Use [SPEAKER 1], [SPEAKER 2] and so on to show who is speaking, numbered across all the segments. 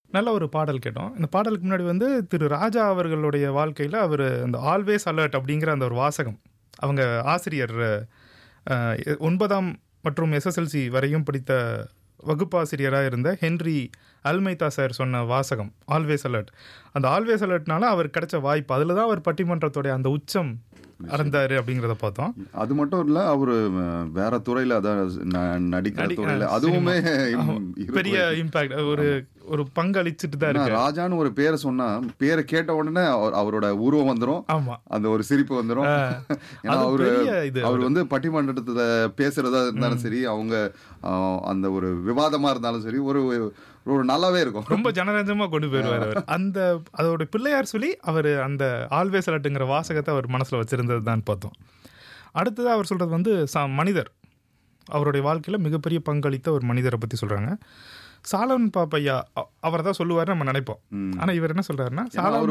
[SPEAKER 1] நல்ல ஒரு பாடல் கேட்டோம். இந்த பாடலுக்கு முன்னாடி வந்து திரு ராஜா அவர்களுடைய வாழ்க்கையில் அவர் அந்த ஆல்வேஸ் அலர்ட் அப்படிங்கிற அந்த ஒரு வாசகம், அவங்க ஆசிரியர் 9ஆம் மற்றும் எஸ்எஸ்எல்சி வரையும் படித்த வகுப்பாசிரியராக இருந்த ஹென்றி அல்மைதா சார் சொன்ன வாசகம் ஆல்வேஸ் அலர்ட். அந்த ஆல்வேஸ் அலர்ட்னால அவர் கிடைச்ச வாய்ப்பு, அதில் தான் அவர் பட்டிமன்றத்தோடைய அந்த உச்சம் அறந்தாரு அப்படிங்கிறத பார்த்தோம்.
[SPEAKER 2] அது மட்டும் இல்ல, அவரு வேற துறையில நடிக்கிற துறையில அதுவுமே
[SPEAKER 1] பெரிய இம்பாக்ட், ஒரு பங்களிச்சுட்டு தான் இருக்கு.
[SPEAKER 2] ராஜான்னு ஒரு பேரை சொன்னா பேரை கேட்ட உடனே அவரோட உருவம் வந்துடும், அந்த ஒரு சிரிப்பு வந்துடும். அவர் வந்து பட்டிமன்றத்துல பேசுறதா இருந்தாலும் சரி, அவங்க அந்த ஒரு விவாதமா இருந்தாலும் சரி, ஒரு நல்லாவே இருக்கும்,
[SPEAKER 1] ரொம்ப ஜனரஞ்சமா கொண்டு போயிருவார் அவர். அந்த அதோட பிள்ளையார் சொல்லி அவர் அந்த ஆல்வேஸ் அலர்ட்டுங்கிற வாசகத்தை அவர் மனசுல வச்சிருந்தது தான் பார்த்தோம். அடுத்ததாக அவர் சொல்றது வந்து மனிதர், அவருடைய வாழ்க்கையில மிகப்பெரிய பங்களித்த ஒரு மனிதரை பத்தி சொல்றாங்க. சாலமன் பாப்பையா அவர் தான் சொல்லுவாரு நம்ம நினைப்போம். ஆனா இவர் என்ன சொல்றாருன்னா,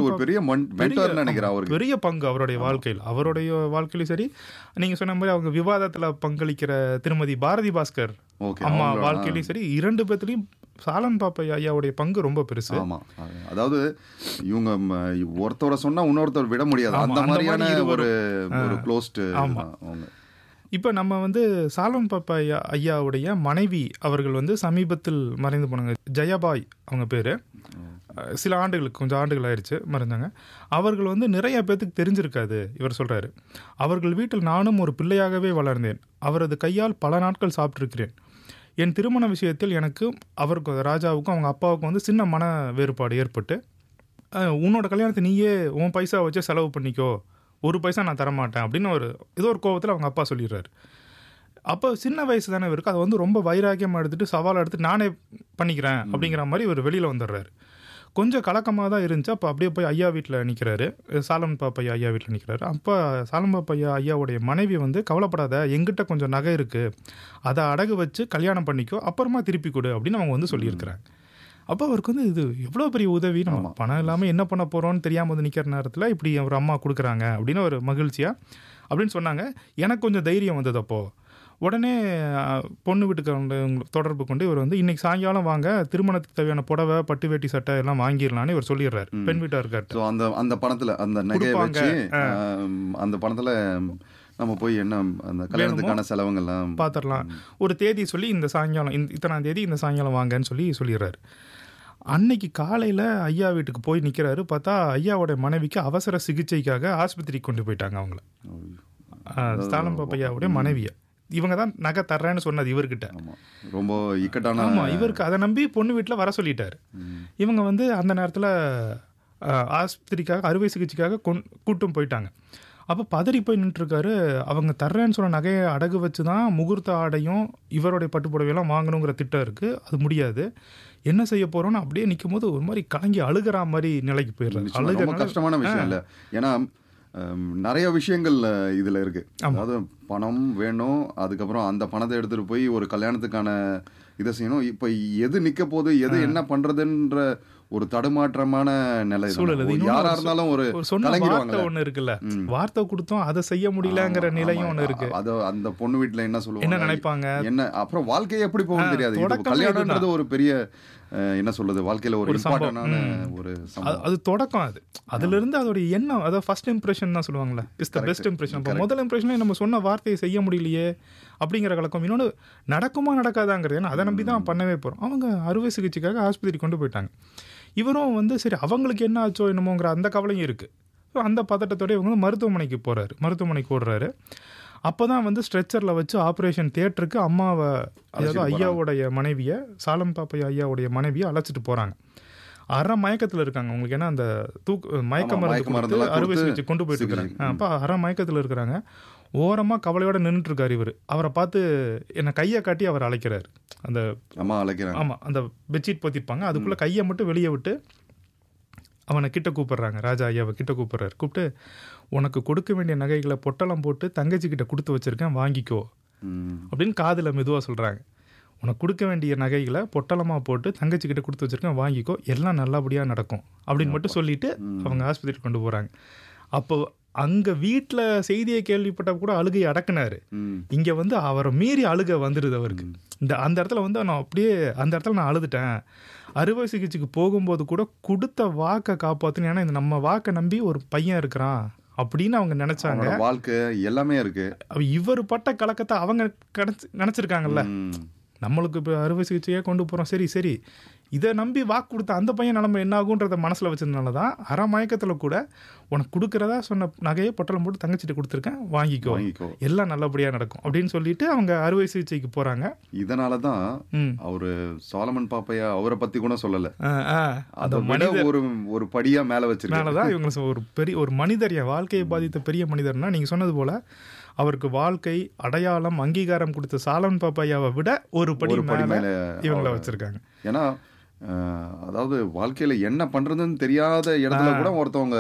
[SPEAKER 1] பெரிய பங்கு அவருடைய வாழ்க்கையில், அவருடைய வாழ்க்கையிலும் சரி, நீங்க சொன்ன மாதிரி அவங்க விவாதத்துல பங்களிக்கிற திருமதி பாரதி பாஸ்கர் அம்மா வாழ்க்கையிலும் சரி, 2 பேர்த்துலயும் சாலமன் பாப்பையா ஐயாவுடைய பங்கு ரொம்ப பெருசு.
[SPEAKER 2] அதாவது இவங்க ஒருத்தரை சொன்னா இன்னொருத்தர் விட முடியாது, அந்த மாதிரியான ஒரு க்ளோஸ்ட்.
[SPEAKER 1] இப்போ நம்ம வந்து சாலமன் பாப்பையா ஐயாவுடைய மனைவி அவர்கள் வந்து சமீபத்தில் மறைந்து போனாங்க. ஜெயபாய் அவங்க பேர். சில ஆண்டுகளுக்கு, கொஞ்சம் ஆண்டுகள் ஆயிடுச்சு மறைஞ்சாங்க. அவர்கள் வந்து நிறைய பேர்த்துக்கு தெரிஞ்சிருக்காது. இவர் சொல்கிறாரு, அவர்கள் வீட்டில் நானும் ஒரு பிள்ளையாகவே வளர்ந்தேன், அவரது கையால் பல நாட்கள் சாப்பிட்ருக்கிறேன். என் திருமண விஷயத்தில் எனக்கு அவருக்கும் ராஜாவுக்கும் அவங்க அப்பாவுக்கும் வந்து சின்ன மன வேறுபாடு ஏற்பட்டு, உன்னோட கல்யாணத்தை நீயே உன் பைசா வச்சு செலவு பண்ணிக்கோ, 1 பைசா நான் தரமாட்டேன் அப்படின்னு ஏதோ ஒரு கோபத்தில் அவங்க அப்பா சொல்லிடுறாரு. அப்போ சின்ன வயசு தானே இருக்கு, அதை வந்து ரொம்ப வைராக்கியமாக எடுத்துகிட்டு சவாலை எடுத்துட்டு நானே பண்ணிக்கிறேன் அப்படிங்கிற மாதிரி இவர் வெளியில் வந்துடுறாரு. கொஞ்சம் கலக்கமாக தான் இருந்துச்சு. அப்போ அப்படியே போய் ஐயா வீட்டில் நிற்கிறாரு, சாலமன் பாப்பையா ஐயா வீட்டில் நிற்கிறாரு. அப்போ சாலமன் பாப்பையா ஐயாவுடைய மனைவி வந்து, கவலைப்படாத, எங்கிட்ட கொஞ்சம் நகை இருக்குது, அதை அடகு வச்சு கல்யாணம் பண்ணிக்கோ, அப்புறமா திருப்பி கொடு அப்படின்னு அவங்க வந்து சொல்லியிருக்கிறாங்க. அப்போ அவருக்கு வந்து இது எவ்வளோ பெரிய உதவி, நம்ம பணம் இல்லாமல் என்ன பண்ண போகிறோன்னு தெரியாமல் வந்து நிற்கிற நேரத்தில் இப்படி ஒரு அம்மா கொடுக்குறாங்க அப்படின்னு ஒரு மகிழ்ச்சியாக அப்படின்னு சொன்னாங்க. எனக்கு கொஞ்சம் தைரியம் வந்தது. அப்போது உடனே பொண்ணு வீட்டுக்கு தொடர்பு கொண்டு இவர் வந்து இன்றைக்கி சாயங்காலம் வாங்க, திருமணத்துக்கு தேவையான புடவை, பட்டு வேட்டி சட்டை எல்லாம் வாங்கிடலான்னு இவர் சொல்லிடுறாரு பெண் வீட்டார்கிட்ட.
[SPEAKER 2] அந்த பணத்தில் அந்த நகை வச்சு அந்த பணத்தில் நம்ம போய் என்ன அந்த கல்யாணத்துக்கான செலவுங்கள்லாம்
[SPEAKER 1] பார்த்துடலாம், ஒரு தேதி சொல்லி இந்த சாயங்காலம் இத்தனாம் தேதி இந்த சாயங்காலம் வாங்கன்னு சொல்லிடுறாரு. அன்னைக்கு காலையில் ஐயா வீட்டுக்கு போய் நிற்கிறாரு. பார்த்தா ஐயாவோட மனைவிக்கு அவசர சிகிச்சைக்காக ஆஸ்பத்திரிக்கு கொண்டு போயிட்டாங்க அவங்கள. சாலமன் பாப்பையாவுடைய மனைவியை இவங்க தான் நகை தர்றேன்னு சொன்னது இவர்கிட்ட.
[SPEAKER 2] ரொம்ப இக்கட்டான.
[SPEAKER 1] ஆமாம், இவருக்கு அதை நம்பி பொண்ணு வீட்டில் வர சொல்லிட்டாரு. இவங்க வந்து அந்த நேரத்தில் ஆஸ்பத்திரிக்காக அறுவை சிகிச்சைக்காக கூட்டும் போயிட்டாங்க. அப்போ பதறி போய் நின்றுருக்காரு. அவங்க தர்றேன்னு சொன்ன நகையை அடகு வச்சு தான் முகூர்த்த ஆடையும் இவருடைய பட்டுப்புடவையெல்லாம் வாங்கணுங்கிற திட்டம் இருக்குது, அது முடியாது, என்ன செய்ய போகிறோன்னு அப்படியே நிற்கும் போது ஒரு மாதிரி கலங்கி அழுகிற மாதிரி நிலைக்கு போயிடுறாரு.
[SPEAKER 2] ரொம்ப கஷ்டமான விஷயம் இல்லை, ஏன்னா நிறைய விஷயங்கள் இதில் இருக்குது. அதாவது பணம் வேணும், அதுக்கப்புறம் அந்த பணத்தை எடுத்துகிட்டு போய் ஒரு கல்யாணத்துக்கான இதை செய்யணும். இப்போ எது நிற்க போகுது, எது என்ன பண்ணுறதுன்ற ஒரு தடுமாற்றமான நிலை சூழல். யாரா இருந்தாலும் ஒரு
[SPEAKER 1] வார்த்தை ஒண்ணு இருக்குல்ல, வார்த்தை கொடுத்தோம் அதை செய்ய முடியலங்கிற நிலையும் ஒண்ணு இருக்கு.
[SPEAKER 2] அது அந்த பொண்ணு வீட்டுல என்ன சொல்லுவாங்க,
[SPEAKER 1] என்ன நினைப்பாங்க,
[SPEAKER 2] என்ன அப்புறம் வாழ்க்கையை எப்படி போகும் தெரியாது. கல்யாணம்ன்றது ஒரு பெரிய என்ன சொல்றது, வாழ்க்கையில ஒரு இம்பார்ட்டன்டான ஒரு
[SPEAKER 1] அது தொடக்கம். அதுல இருந்து அதோட எண்ணம், அதாவது ஃபர்ஸ்ட் இம்ப்ரெஷன் தான் சொல்லுவாங்கல்ல, இஸ் த பெஸ்ட் இம்ப்ரெஷன். முதல் இம்ப்ரெஷன்ல நம்ம சொன்ன வார்த்தையை செய்ய முடியலையே அப்படிங்கிற கலக்கம். இன்னொன்று நடக்குமா நடக்காதாங்கிறது, ஏன்னா அதை நம்பி தான் பண்ணவே போகிறோம். அவங்க அறுவை சிகிச்சைக்காக ஆஸ்பத்திரி கொண்டு போயிட்டாங்க. இவரும் வந்து சரி அவங்களுக்கு என்ன ஆச்சோ என்னமோங்கிற அந்த கவலையும் இருக்குது. ஸோ அந்த பதட்டத்தோட இவங்க வந்து மருத்துவமனைக்கு போகிறாரு, மருத்துவமனைக்கு ஓடுறாரு. அப்போ தான் வந்து ஸ்ட்ரெச்சரில் வச்சு ஆப்ரேஷன் தியேட்டருக்கு அம்மாவை, அதாவது ஐயாவுடைய மனைவியை, சாலமன் பாப்பையா ஐயாவுடைய மனைவியை அழைச்சிட்டு போகிறாங்க. அரை மயக்கத்தில் இருக்காங்க. உங்களுக்கு ஏன்னா அந்த மயக்க மருந்து அறுவை சிகிச்சை கொண்டு போயிட்டு இருக்கிறாங்க. அப்போ அரை மயக்கத்தில் இருக்கிறாங்க. ஓரமாக கவலையோடு நின்றுட்டுருக்காரு இவர். அவரை பார்த்து என்னை கையை காட்டி அவர் அழைக்கிறார். அந்த ஆமாம், அந்த பெட்ஷீட் போத்திருப்பாங்க, அதுக்குள்ளே கையை மட்டும் வெளியே விட்டு அவனை கிட்ட கூப்பிட்றாங்க. ராஜா ஐயாவை கிட்ட கூப்பிட்றாரு. கூப்பிட்டு, உனக்கு கொடுக்க வேண்டிய நகைகளை பொட்டலம் போட்டு தங்கச்சிக்கிட்ட கொடுத்து வச்சுருக்கேன், வாங்கிக்கோ அப்படின்னு காதில் மெதுவாக சொல்கிறாங்க. உனக்கு கொடுக்க வேண்டிய நகைகளை பொட்டலமாக போட்டு தங்கச்சிக்கிட்ட கொடுத்து வச்சுருக்கேன், வாங்கிக்கோ, எல்லாம் நல்லபடியாக நடக்கும் அப்படின்னு மட்டும் சொல்லிவிட்டு அவங்க ஆஸ்பத்திரிக்கு கொண்டு போகிறாங்க. அப்போ அங்க வீட்டுல செய்தியை கேள்விப்பட்ட கூட அழுகையை அடக்குனாரு. இங்க வந்து அவரை மீறி அழுக வந்துடுது அவருக்கு. அந்த இடத்துல வந்து நான் அப்படியே அந்த இடத்துல நான் அழுதுட்டேன். அறுவை சிகிச்சைக்கு போகும்போது கூட கொடுத்த வாக்கை காப்பாற்றணும். ஏன்னா இந்த நம்ம வாக்கை நம்பி ஒரு பையன் இருக்கிறான் அப்படின்னு அவங்க நினைச்சாங்க.
[SPEAKER 2] வாழ்க்கை எல்லாமே இருக்கு.
[SPEAKER 1] இவர் பட்ட கலக்கத்தை அவங்க நினைச்சிருக்காங்கல்ல. நம்மளுக்கு இப்போ அறுவை சிகிச்சையே கொண்டு போகிறோம், சரி இதை நம்பி வாக்கு கொடுத்த அந்த பையன் நிலைமை என்ன ஆகுன்றத மனசில் வச்சதுனால தான் அரை மயக்கத்தில் கூட உனக்கு கொடுக்குறதா சொன்ன நகையை பொட்டலம் போட்டு தங்கச்சிட்டு கொடுத்துருக்கேன், வாங்கிக்கோ, எல்லாம் நல்லபடியாக நடக்கும் அப்படின்னு சொல்லிட்டு அவங்க அறுவை சிகிச்சைக்கு போகிறாங்க.
[SPEAKER 2] இதனால தான் அவரு சாலமன் பாப்பையா அவரை பற்றி கூட சொல்லலை.
[SPEAKER 1] அந்த மனிதர்
[SPEAKER 2] ஒரு படியாக மேலே வச்சிருக்கனால
[SPEAKER 1] தான் இவங்க ஒரு மனிதர், என் வாழ்க்கையை பாதித்த பெரிய மனிதர்னா நீங்கள் சொன்னது போல் அவருக்கு வாழ்க்கை அடையாளம் அங்கீகாரம் கொடுத்த சாலமன் பாப்பையாவை விட ஒரு படி மேலே இவங்களை வச்சிருக்காங்க.
[SPEAKER 2] ஏன்னா அதாவது வாழ்க்கையில என்ன பண்றதுன்னு தெரியாத இடத்துல கூட ஒருத்தவங்க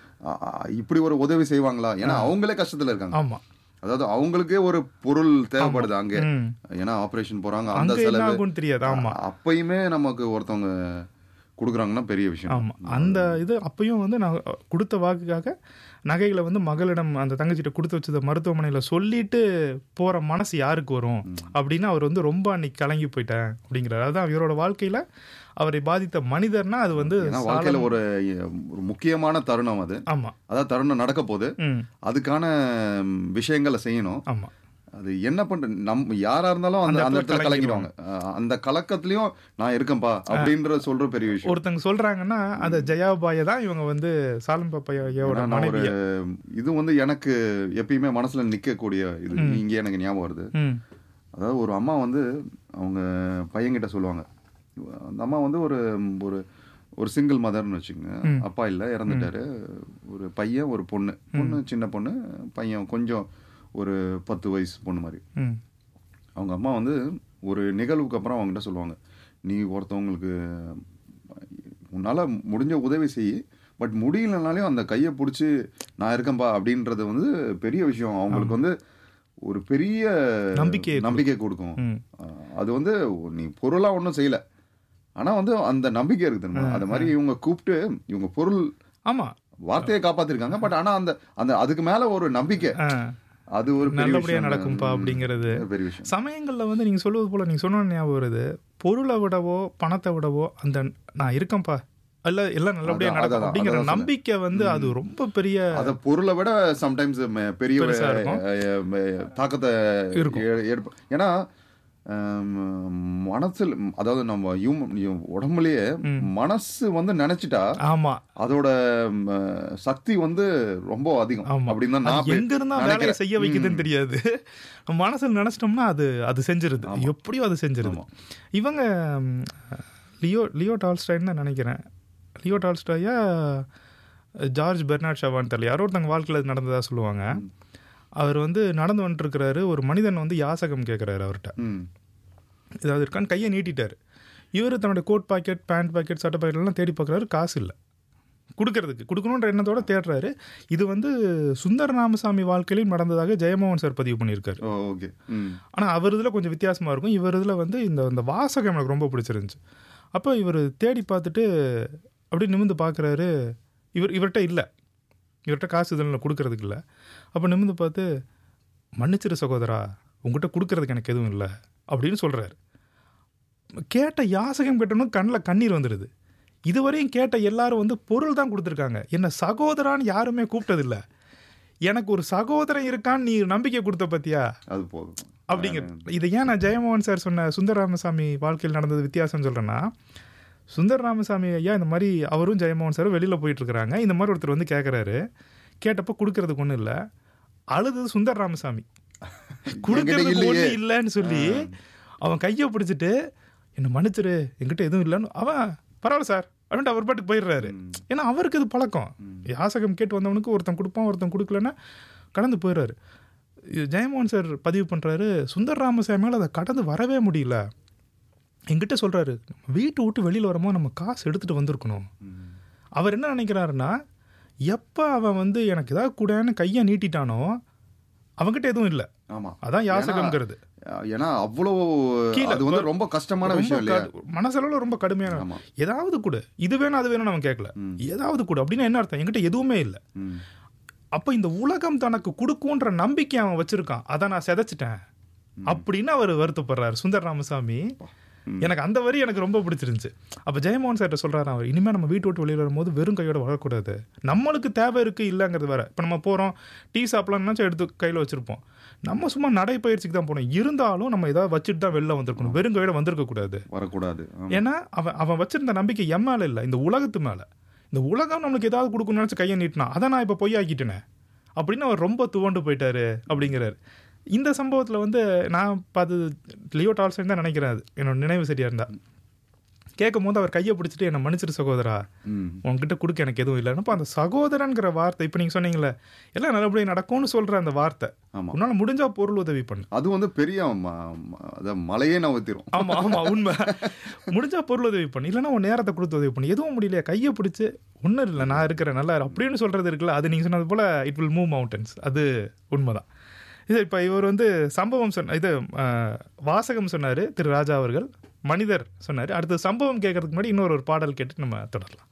[SPEAKER 2] இப்படி ஒரு உதவி செய்வாங்களா? ஏன்னா அவங்களே கஷ்டத்துல இருக்காங்க.
[SPEAKER 1] ஆமா,
[SPEAKER 2] அதாவது அவங்களுக்கே ஒரு பொருள் தேவைப்படுது அங்க. ஏன்னா ஆபரேஷன் போறாங்க, அந்த செலவு
[SPEAKER 1] தெரியாது. ஆமா,
[SPEAKER 2] அப்பயுமே நமக்கு ஒருத்தவங்க கொடுக்குறாங்கன்னா பெரிய விஷயம்.
[SPEAKER 1] ஆமா, அந்த இது அப்பயும் வந்து நான் கொடுத்த வாக்குக்காக நகைகளை வந்து மகளிடம் அந்த தங்கச்சிட்ட கொடுத்து வச்சதை மருத்துவமனையில் சொல்லிட்டு போகிற மனசு யாருக்கு வரும் அப்படின்னு அவர் வந்து ரொம்ப அன்னைக்கு கலங்கி போயிட்டேன் அப்படிங்கிறார். அதான் இவரோட வாழ்க்கையில் அவரை பாதித்த மனிதர்னா அது வந்து
[SPEAKER 2] வாழ்க்கையில் ஒரு முக்கியமான தருணம் அது.
[SPEAKER 1] ஆமாம்,
[SPEAKER 2] அதாவது தருணம் நடக்க போது அதுக்கான விஷயங்களை செய்யணும்.
[SPEAKER 1] ஆமாம்,
[SPEAKER 2] அது என்ன பண்ற யாரா இருந்தாலும் அந்த இடத்துல கலங்கிடுவாங்க. அந்த கலக்கத்திலயும் நான் இருக்கேன்பா அப்படின்ற சொல்ற பெரிய விஷயம்.
[SPEAKER 1] ஒருத்தங்க சொல்றாங்கன்னா அந்த ஜெயாபாயை தான் இவங்க வந்து சாலமன் பாப்பையாவோட மனைவி.
[SPEAKER 2] இது வந்து எனக்கு எப்பயுமே மனசுல நிக்கக்கூடிய இது இங்க எனக்கு ஞாபகம் வருது. அதாவது ஒரு அம்மா வந்து அவங்க பையன்கிட்ட சொல்லுவாங்க. அந்த அம்மா வந்து ஒரு ஒரு சிங்கிள் மதர்னு வச்சுக்கோங்க. அப்பா இல்லை, இறந்துட்டாரு. ஒரு பையன் ஒரு பொண்ணு, சின்ன பொண்ணு, பையன் கொஞ்சம் ஒரு 10 வயசு பொண்ணு மாதிரி. அவங்க அம்மா வந்து ஒரு நிகழ்வுக்கு அப்புறம் அவங்ககிட்ட சொல்லுவாங்க, நீ ஒருத்தவங்களுக்கு உன்னால் முடிஞ்ச உதவி செய், பட் முடியலனாலையும் அந்த கையை பிடிச்சி நான் இருக்கேன்பா அப்படின்றது வந்து பெரிய விஷயம். அவங்களுக்கு வந்து ஒரு பெரிய நம்பிக்கை கொடுக்கும். அது வந்து நீ பொருளாக ஒன்றும் செய்யலை, ஆனால் வந்து அந்த நம்பிக்கை இருக்குது. அது மாதிரி இவங்க கூப்பிட்டு இவங்க பொருள்
[SPEAKER 1] ஆமாம்
[SPEAKER 2] வார்த்தையை காப்பாற்றிருக்காங்க, பட் ஆனால் அந்த அந்த அதுக்கு மேலே ஒரு நம்பிக்கை, அது ஒரு
[SPEAKER 1] நல்லபடியாக நடக்கும்பா அப்படிங்கிறது. சமயங்கள்ல வந்து நீங்க சொல்லுவது போல நீங்க சொன்ன ஞாபகம் வருது, பொருளை விடவோ பணத்தை விடவோ அந்த நான் இருக்கேன்பா அல்ல எல்லாம் நல்லபடியா நடக்கும் அப்படிங்கிற நம்பிக்கை வந்து அது ரொம்ப பெரிய,
[SPEAKER 2] அத பொருளை விட சம்டைம்ஸ் பெரிய தாக்கத்தை இருக்கும். ஏன்னா மனசில், அதாவது நம்ம உடம்புலயே மனசு வந்து நினைச்சிட்டா
[SPEAKER 1] ஆமா
[SPEAKER 2] அதோட சக்தி வந்து ரொம்ப அதிகம் அப்படின்னு தான் நான்
[SPEAKER 1] எங்க இருந்தா வேலையை செய்ய வைக்குதுன்னு தெரியாது. மனசுல நினைச்சிட்டோம்னா அது செஞ்சிருது, எப்படியோ அது செஞ்சிருது. இவங்க லியோ டால்ஸ்டாய்ன்னு தான் நினைக்கிறேன். லியோ டால்ஸ்டாயா ஜார்ஜ் பெர்னார்ட் ஷாவான்னு தெரியல, யாரோ ஒருத்தங்க வாழ்க்கையில் நடந்ததா சொல்லுவாங்க. அவர் வந்து நடந்து வந்துட்டு இருக்கிறாரு, ஒரு மனிதன் வந்து யாசகம் கேட்குறாரு அவர்கிட்ட, ஏதாவது இருக்கான்னு கையை நீட்டிட்டார். இவர் தன்னுடைய கோட் பாக்கெட், பேண்ட் பாக்கெட், சட்டை பாக்கெட்லாம் தேடி பார்க்குறாரு, காசு இல்லை கொடுக்கணுன்ற எண்ணத்தோட தேடுறாரு. இது வந்து சுந்தர ராமசாமி வாழ்க்கையிலும் நடந்ததாக ஜெயமோகன் சார் பதிவு பண்ணியிருக்காரு. ஆனால் அவர் இதில் கொஞ்சம் வித்தியாசமாக இருக்கும். இவர் இதில் வந்து இந்த வாசகம் எனக்கு ரொம்ப பிடிச்சிருந்துச்சு. அப்போ இவர் தேடி பார்த்துட்டு அப்படியே நிமிர்ந்து பார்க்குறாரு, இவர்கிட்ட இல்லை, இவர்கிட்ட காசு இதில் கொடுக்கறதுக்கு இல்லை. அப்போ நிமிர்ந்து பார்த்து, மன்னிச்சிரு சகோதரா, உங்கள்கிட்ட கொடுக்கறதுக்கு எனக்கு எதுவும் இல்லை அப்படின்னு சொல்கிறாரு. கேட்ட யாசகம் கேட்டணும் கண்ணில் கண்ணீர் வந்துடுது. இதுவரையும் கேட்ட எல்லாரும் வந்து பொருள் தான் கொடுத்துருக்காங்க, என்னை சகோதரான்னு யாருமே கூப்பிட்டதில்லை. எனக்கு ஒரு சகோதரன் இருக்கான்னு நீ நம்பிக்கை கொடுத்த பத்தியா,
[SPEAKER 2] அது போதும்
[SPEAKER 1] அப்படிங்கிறது. இதை ஏன் நான் ஜெயமோகன் சார் சொன்ன சுந்தர ராமசாமி வாழ்க்கையில் நடந்தது வித்தியாசம் சொல்கிறேன்னா, சுந்தர ராமசாமி ஐயா இந்த மாதிரி அவரும் ஜெயமோகன் சாரும் வெளியில் போயிட்டுருக்குறாங்க. இந்த மாதிரி ஒருத்தர் வந்து கேட்குறாரு, கேட்டப்போ கொடுக்கறதுக்கு ஒன்றும் இல்லை. அழுது சுந்தர ராமசாமி கொடுக்கறதுக்கு ஒன்றும் இல்லைன்னு சொல்லி அவன் கையை பிடிச்சிட்டு என்னை மன்னிச்சிரு, என்கிட்ட எதுவும் இல்லைன்னு. அவன் பரவாயில்ல சார் அப்படின்ட்டு அவர் பாட்டுக்கு போயிடுறாரு. ஏன்னா அவருக்கு இது பழக்கம். யாசகம் கேட்டு வந்தவனுக்கு ஒருத்தன் கொடுப்பான், ஒருத்தன் கொடுக்கலன்னா கடந்து போயிடுறாரு. ஜெயமோகன் சார் பதிவு பண்ணுறாரு, சுந்தர ராமசாமியால் அதை கடந்து வரவே முடியல. என்கிட்ட சொல்கிறாரு, வீட்டை விட்டு வெளியில் வரும்போது நம்ம காசு எடுத்துகிட்டு வந்திருக்கணும். அவர் என்ன நினைக்கிறாருன்னா, எப்போ அவன் வந்து எனக்கு ஏதாவது கூடன்னு கையை நீட்டிட்டானோ அவங்ககிட்ட எதுவும் இல்லை.
[SPEAKER 2] ஆமாம்,
[SPEAKER 1] அதான் யாசகம்ங்கிறது.
[SPEAKER 2] ஏன்னா அவ்வளோ அது வந்து ரொம்ப கஷ்டமான விஷயம் இல்லையா,
[SPEAKER 1] மனசளவில் ரொம்ப கடுமையான. ஏதாவது கூட இது வேணும் அது வேணும் நம்ம கேட்கல, ஏதாவது கூட அப்படின்னா என்ன அர்த்தம், என்கிட்ட எதுவுமே இல்லை. அப்போ இந்த உலகம் தனக்கு கொடுக்குன்ற நம்பிக்கை அவன் வச்சிருக்கான், அதை நான் சிதைச்சிட்டேன் அப்படின்னு அவர் வருத்தப்படுறாரு சுந்தர ராமசாமி. எனக்கு அந்த வரி எனக்கு ரொம்ப பிடிச்சிருந்துச்சு. அப்போ ஜெயமோகன் சார்ட்ட சொல்கிறாரு அவர், இனிமேல் நம்ம வீட்டு விட்டு வெளியில் வரும்போது வெறும் கையோட வரக்கூடாது, நம்மளுக்கு தேவை இருக்குது இல்லைங்கிறது வேறு. இப்போ நம்ம போகிறோம் டீ சாப்பிட்லாம்னாச்சும் எடுத்து கையில் வச்சுருப்போம், நம்ம சும்மா நடைப்பயிற்சிக்கு தான் போனோம், இருந்தாலும் நம்ம ஏதாவது வச்சுட்டு தான் வெளில வந்திருக்கணும், வெறும் கையோட வந்திருக்கக்கூடாது, வரக்கூடாது. ஏன்னா அவன் வச்சிருந்த நம்பிக்கை என் மேலே இல்லை, இந்த உலகத்து மேலே. இந்த உலகம் நம்மளுக்கு ஏதாவது கொடுக்கணும்னு நினச்சி கையை நீட்டினா அதை நான் இப்போ பொய்யாக்கிட்டேனே அப்படின்னு அவர் ரொம்ப துவண்டு போயிட்டாரு அப்படிங்கிறார். இந்த சம்பவத்தில் வந்து நான் பார்த்து லியோ டால்ஸ்டாய் தான் நினைக்கிறேன், அது என்னோட நினைவு சரியாக இருந்தால். கேட்கும் போது அவர் கையை பிடிச்சிட்டு என்னை மன்னிச்சிரு சகோதரா, உங்ககிட்ட கொடுக்க எனக்கு எதுவும் இல்லைன்னப்போ அந்த சகோதரன்கிற வார்த்தை, இப்போ நீங்கள் சொன்னீங்களே எல்லாம் நல்லபடியாக நடக்கும்னு சொல்கிற அந்த வார்த்தை, உன்னால் முடிஞ்சா பொருள் உதவி பண்ணு, அது வந்து பெரிய மலையே நவத்திரும். ஆமாம் ஆமாம், உண்மை. முடிஞ்சா பொருள் உதவி பண்ணு, இல்லைன்னா உன் நேரத்தை கொடுத்து உதவி பண்ணு, எதுவும் முடியலையா கையை பிடிச்சி ஒன்றும் இல்லை நான் இருக்கிறேன் நல்லா அப்படின்னு சொல்கிறது இருக்குல்ல, அது நீங்கள் சொன்னது போல் இட் வில் மூவ் மவுண்டன்ஸ், அது உண்மைதான். இது இப்போ இவர் வந்து சம்பவம் இது வாசகம் சொன்னார் திரு ராஜா அவர்கள், மனிதர் சொன்னார். அடுத்த சம்பவம் கேட்கறதுக்கு முன்னாடி இன்னொரு பாடல் கேட்டு நம்ம தொடரலாம்.